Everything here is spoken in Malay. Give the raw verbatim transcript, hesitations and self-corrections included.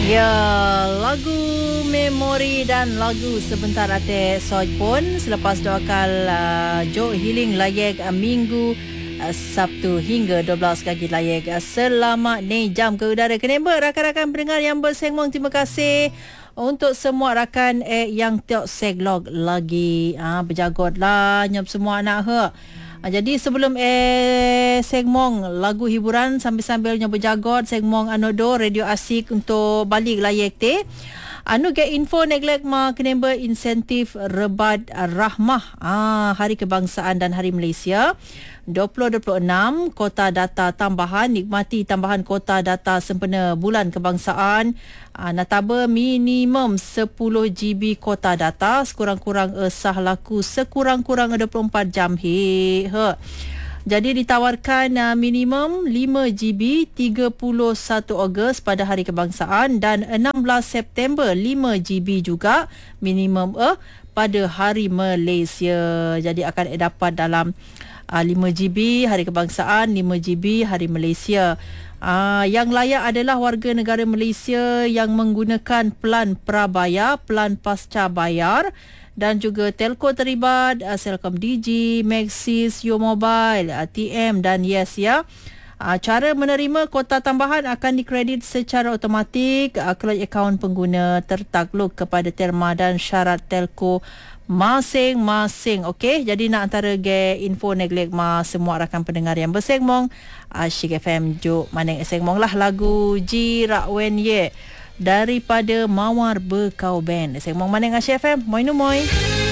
Ya, lagu Memori dan lagu Sebentar Ate Soj pun selepas dua kali uh, Jo Healing layek uh, minggu uh, Sabtu hingga dua belas kaki layek uh, selamat ni jam ke udara kenapa rakan-rakan pendengar yang bersengmong. Terima kasih untuk semua rakan eh, yang tiok seglog lagi ah, berjagot lah nyop semua anak he. Ha, jadi sebelum eh segmong lagu hiburan sambil-sambil nyoba jagot segmong anodo radio asik untuk balik layek te anu get info neglect ma kenemba insentif rebat rahmah ah hari kebangsaan dan hari Malaysia dua ribu dua puluh enam kota data tambahan nikmati tambahan kota data sempena bulan kebangsaan ah, nataba minimum sepuluh GB kota data sekurang-kurang sah laku sekurang-kurang dua puluh empat jam he, he. Jadi ditawarkan uh, minimum lima GB tiga puluh satu Ogos pada hari kebangsaan dan enam belas September lima GB juga minimum uh, pada hari Malaysia. Jadi akan dapat dalam uh, lima GB hari kebangsaan, lima GB hari Malaysia. Uh, yang layak adalah warga negara Malaysia yang menggunakan pelan prabayar, pelan pasca bayar dan juga telco terlibat, uh, Celcom Digi, Maxis, Yo Mobile, uh, T M dan Yes ya. Uh, cara menerima kota tambahan akan dikredit secara automatik uh, kalau akaun pengguna tertakluk kepada terma dan syarat telco masing-masing. Okey, jadi nak antara ge info neglect ma semua rakan pendengar yang bersengmong Asyik F M jo maneng sengmong lah lagu Ji Rak Wen Ye daripada Mawar Bekau Band. Sengmong maneng Asyik F M. Moi nu moi.